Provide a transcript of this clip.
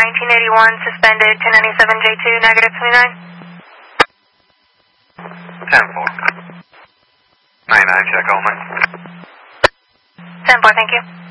1981, suspended 1097J2, negative 29. 10-4. 99, check only. 10-4, thank you.